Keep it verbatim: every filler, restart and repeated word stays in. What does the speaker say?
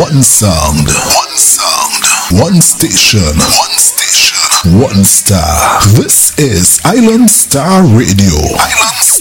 One sound, one sound, one station, one station, one star. This is Island Star Radio. Island